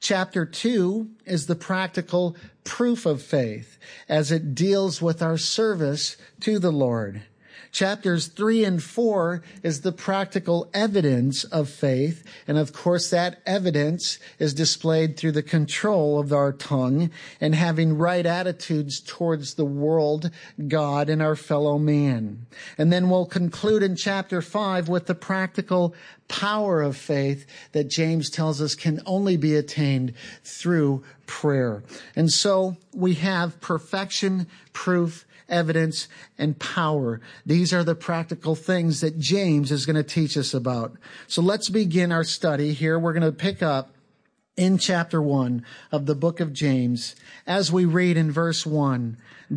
Chapter 2 is the practical proof of faith as it deals with our service to the Lord. Chapters 3 and 4 is the practical evidence of faith. And of course, that evidence is displayed through the control of our tongue and having right attitudes towards the world, God, and our fellow man. And then we'll conclude in chapter 5 with the practical power of faith that James tells us can only be attained through prayer. And so we have perfection, proof, evidence, and power. These are the practical things that James is going to teach us about. So let's begin our study here. We're going to pick up in chapter 1 of the book of James as we read in verse 1,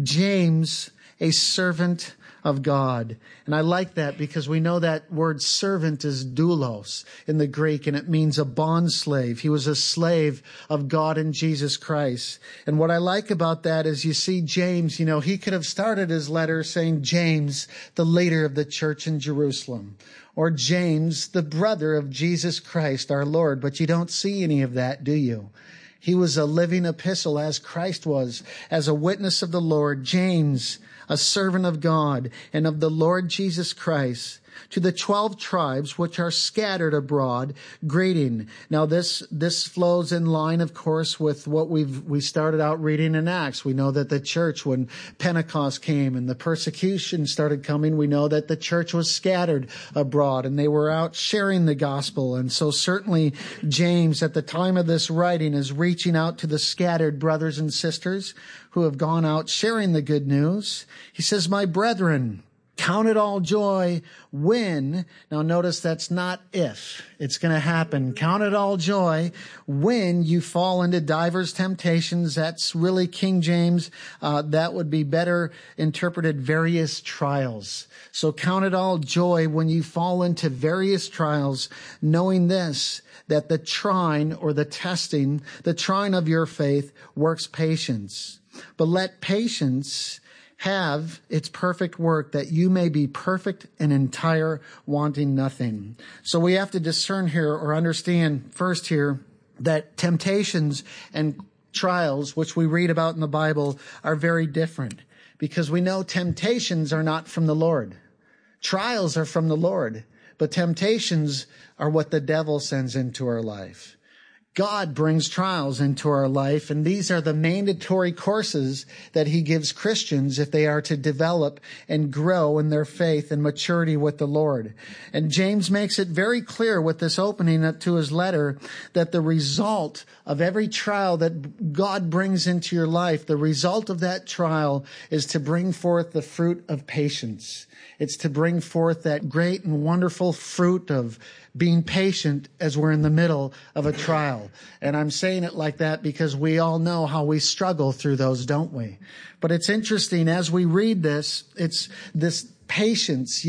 James, a servant of God. And I like that because we know that word servant is doulos in the Greek, and it means a bond slave. He was a slave of God and Jesus Christ. And what I like about that is you see James, he could have started his letter saying James, the leader of the church in Jerusalem, or James, the brother of Jesus Christ, our Lord. But you don't see any of that, do you? He was a living epistle as Christ was, as a witness of the Lord. James, a servant of God and of the Lord Jesus Christ, to the 12 tribes which are scattered abroad, greeting. Now this flows in line, of course, with what we started out reading in Acts. We know that the church, when Pentecost came and the persecution started coming, we know that the church was scattered abroad and they were out sharing the gospel. And so certainly James, at the time of this writing, is reaching out to the scattered brothers and sisters who have gone out sharing the good news. He says, my brethren, count it all joy when, now notice that's not if, it's going to happen. Count it all joy when you fall into divers temptations. That's really King James. That would be better interpreted various trials. So count it all joy when you fall into various trials, knowing this, that the trying or the testing, the trying of your faith works patience. But let patience have its perfect work, that you may be perfect and entire, wanting nothing. So we have to discern here, or understand first here, that temptations and trials, which we read about in the Bible, are very different. Because we know temptations are not from the Lord. Trials are from the Lord. But temptations are what the devil sends into our life. God brings trials into our life, and these are the mandatory courses that he gives Christians if they are to develop and grow in their faith and maturity with the Lord. And James makes it very clear with this opening to his letter that the result of every trial that God brings into your life, the result of that trial is to bring forth the fruit of patience. It's to bring forth that great and wonderful fruit of being patient as we're in the middle of a trial. And I'm saying it like that because we all know how we struggle through those, don't we? But it's interesting as we read this, it's this patience,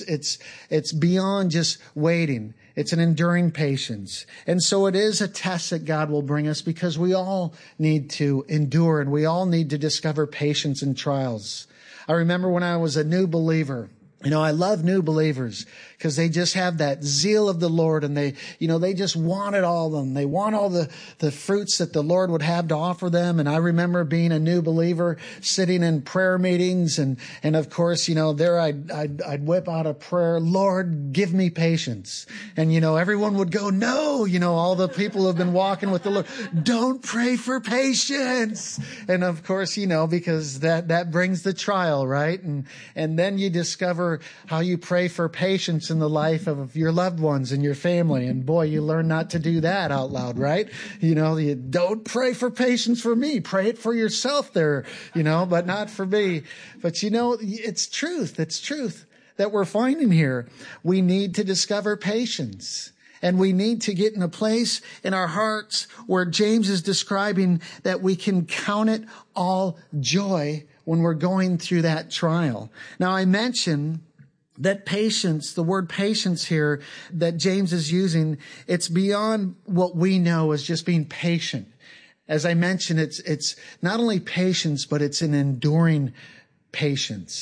it's beyond just waiting. It's an enduring patience. And so it is a test that God will bring us because we all need to endure and we all need to discover patience in trials. I remember when I was a new believer, I love new believers because they just have that zeal of the Lord and they just want it all of them. They want all the fruits that the Lord would have to offer them. And I remember being a new believer sitting in prayer meetings and of course, there I'd whip out a prayer, Lord, give me patience. And, everyone would go, no, all the people who have been walking with the Lord, don't pray for patience. And of course, because that brings the trial, right? And then you discover how you pray for patience in the life of your loved ones and your family. And boy, you learn not to do that out loud, right? You don't pray for patience for me. Pray it for yourself there, but not for me. But it's truth. It's truth that we're finding here. We need to discover patience. And we need to get in a place in our hearts where James is describing that we can count it all joy when we're going through that trial. Now, I mentioned that patience, the word patience here that James is using, it's beyond what we know as just being patient. As I mentioned, it's not only patience, but it's an enduring patience.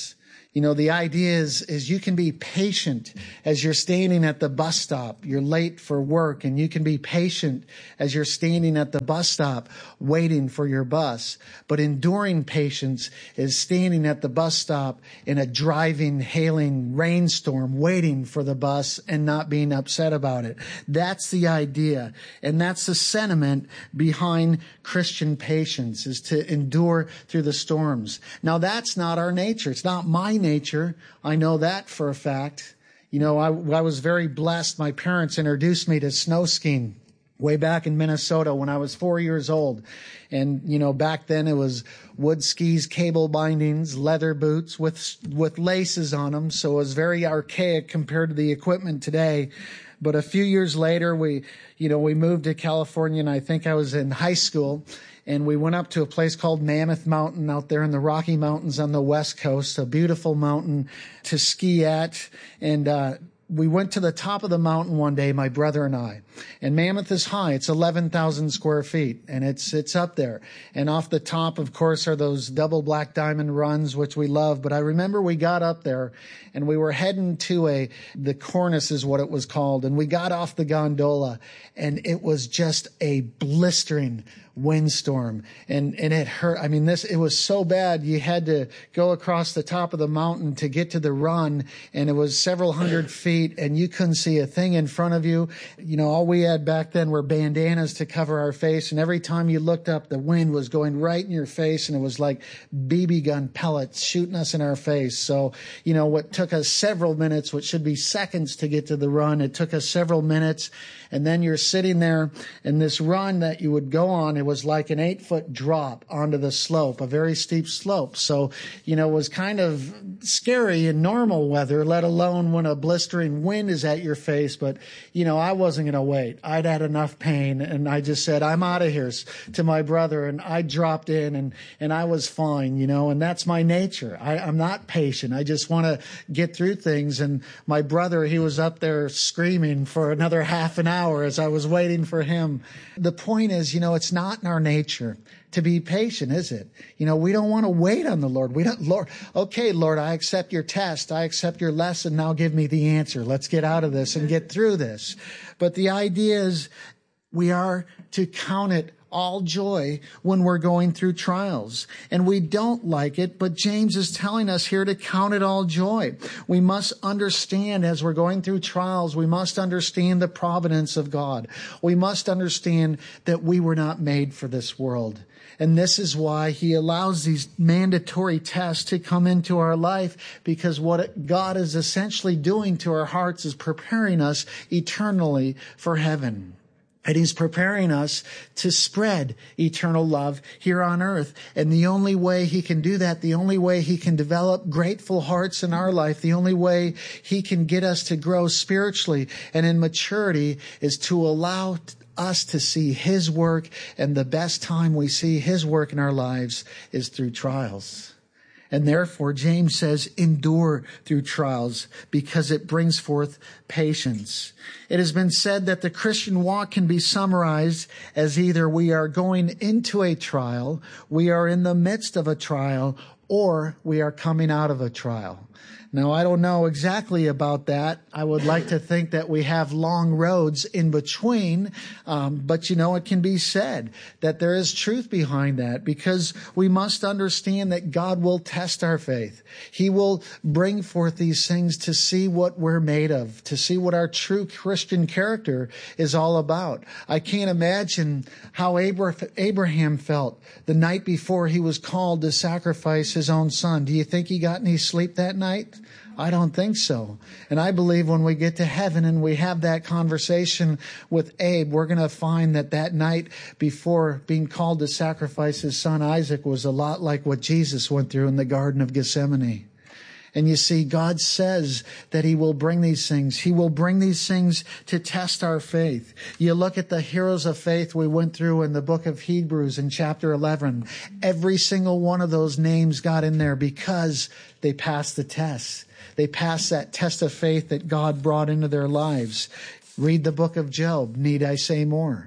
You know, the idea is you can be patient as you're standing at the bus stop. You're late for work, and you can be patient as you're standing at the bus stop waiting for your bus. But enduring patience is standing at the bus stop in a driving, hailing rainstorm, waiting for the bus and not being upset about it. That's the idea. And that's the sentiment behind Christian patience, is to endure through the storms. Now, that's not our nature. It's not my nature. I know that for a fact. You know, I was very blessed. My parents introduced me to snow skiing way back in Minnesota when I was 4 years old. And, you know, back then it was wood skis, cable bindings, leather boots with laces on them. So it was very archaic compared to the equipment today. But a few years later, we moved to California, and I think I was in high school. And we went up to a place called Mammoth Mountain out there in the Rocky Mountains on the West Coast, a beautiful mountain to ski at. And we went to the top of the mountain one day, my brother and I. And Mammoth is high. It's 11,000 square feet, and it's up there. And off the top, of course, are those double black diamond runs, which we love. But I remember we got up there, and we were heading to the cornice is what it was called. And we got off the gondola, and it was just a blistering windstorm, and it hurt. I mean, it was so bad. You had to go across the top of the mountain to get to the run, and it was several hundred feet, and you couldn't see a thing in front of you. You know, all we had back then were bandanas to cover our face, and every time you looked up, the wind was going right in your face, and it was like BB gun pellets shooting us in our face. So, you know, what took us several minutes, what should be seconds to get to the run, it took us several minutes. And then you're sitting there, and this run that you would go on, it was like an 8-foot drop onto the slope, a very steep slope. So, you know, it was kind of scary in normal weather, let alone when a blistering wind is at your face. But, you know, I wasn't going to wait. I'd had enough pain, and I just said, I'm out of here to my brother. And I dropped in, and I was fine, you know, and that's my nature. I'm not patient. I just want to get through things. And my brother, he was up there screaming for another half an hour as I was waiting for him. The point is, you know, it's not in our nature to be patient, is it? You know, we don't want to wait on the Lord. Okay, Lord, I accept your test. I accept your lesson. Now give me the answer. Let's get out of this and get through this. But the idea is we are to count it all joy when we're going through trials. And we don't like it, but James is telling us here to count it all joy. We must understand as we're going through trials, we must understand the providence of God. We must understand that we were not made for this world. And this is why he allows these mandatory tests to come into our life, because what God is essentially doing to our hearts is preparing us eternally for heaven. And he's preparing us to spread eternal love here on earth. And the only way he can do that, the only way he can develop grateful hearts in our life, the only way he can get us to grow spiritually and in maturity is to allow us to see his work. And the best time we see his work in our lives is through trials. And therefore, James says, endure through trials because it brings forth patience. It has been said that the Christian walk can be summarized as either we are going into a trial, we are in the midst of a trial, or we are coming out of a trial. Now, I don't know exactly about that. I would like to think that we have long roads in between, but you know, it can be said that there is truth behind that, because we must understand that God will test our faith. He will bring forth these things to see what we're made of, to see what our true Christian character is all about. I can't imagine how Abraham felt the night before he was called to sacrifice his own son. Do you think he got any sleep that night? I don't think so. And I believe when we get to heaven and we have that conversation with Abe, we're going to find that night before being called to sacrifice his son Isaac was a lot like what Jesus went through in the Garden of Gethsemane. And you see, God says that he will bring these things. He will bring these things to test our faith. You look at the heroes of faith we went through in the book of Hebrews in chapter 11. Every single one of those names got in there because they passed the test. They passed that test of faith that God brought into their lives. Read the book of Job. Need I say more?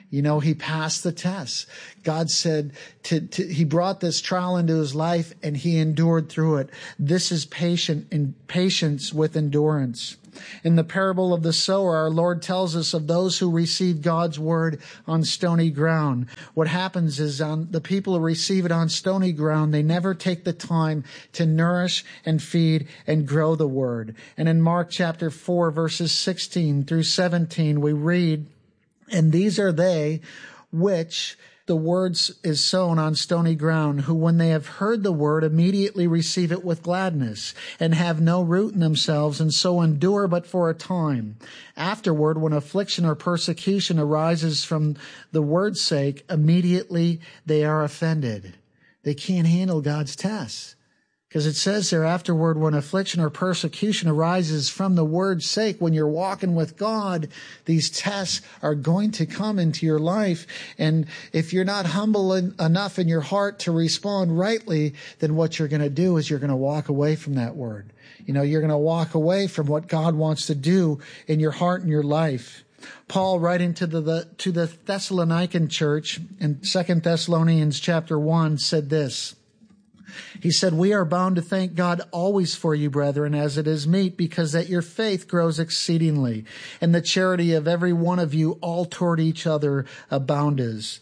He passed the test. God said he brought this trial into his life and he endured through it. This is patience with endurance. In the parable of the sower, our Lord tells us of those who receive God's word on stony ground. What happens is the people who receive it on stony ground, they never take the time to nourish and feed and grow the word. And in Mark chapter 4, verses 16 through 17, we read, "And these are they which the words is sown on stony ground, who when they have heard the word immediately receive it with gladness, and have no root in themselves, and so endure but for a time. Afterward, when affliction or persecution arises from the word's sake, immediately they are offended." They can't handle God's tests. Because it says there, afterward, when affliction or persecution arises from the word's sake, when you're walking with God, these tests are going to come into your life. And if you're not humble enough in your heart to respond rightly, then what you're going to do is you're going to walk away from that word. You're going to walk away from what God wants to do in your heart and your life. Paul, writing to the Thessalonican church in 2 Thessalonians chapter 1, said this. He said, "We are bound to thank God always for you, brethren, as it is meet, because that your faith grows exceedingly, and the charity of every one of you all toward each other aboundeth,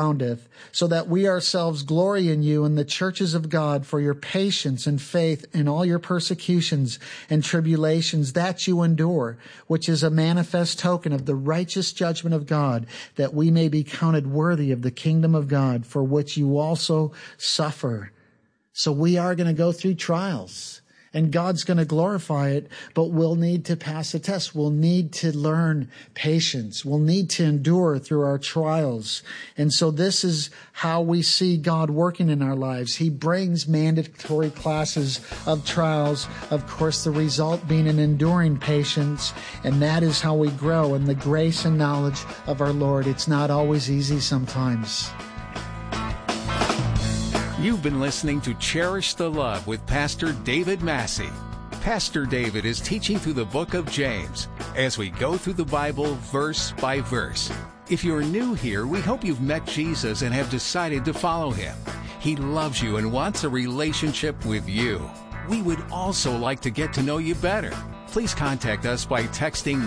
so that we ourselves glory in you in the churches of God for your patience and faith in all your persecutions and tribulations that you endure, which is a manifest token of the righteous judgment of God, that we may be counted worthy of the kingdom of God, for which you also suffer." So we are going to go through trials, and God's going to glorify it, but we'll need to pass the test. We'll need to learn patience. We'll need to endure through our trials. And so this is how we see God working in our lives. He brings mandatory classes of trials, of course, the result being an enduring patience, and that is how we grow in the grace and knowledge of our Lord. It's not always easy sometimes. You've been listening to Cherish the Love with Pastor David Massey. Pastor David is teaching through the book of James as we go through the Bible verse by verse. If you're new here, we hope you've met Jesus and have decided to follow him. He loves you and wants a relationship with you. We would also like to get to know you better. Please contact us by texting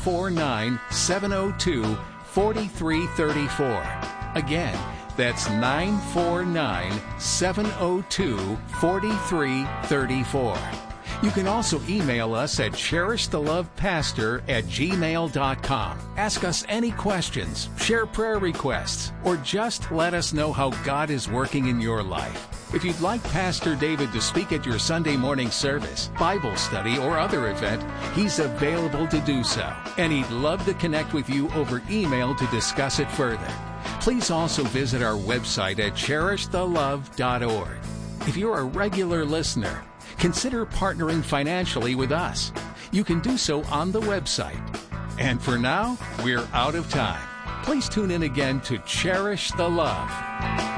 949-702-4334. Again, that's 949-702-4334. You can also email us at cherishthelovepastor@gmail.com. Ask us any questions, share prayer requests, or just let us know how God is working in your life. If you'd like Pastor David to speak at your Sunday morning service, Bible study, or other event, he's available to do so. And he'd love to connect with you over email to discuss it further. Please also visit our website at cherishTheLove.org. If you're a regular listener, consider partnering financially with us. You can do so on the website. And for now, we're out of time. Please tune in again to Cherish the Love.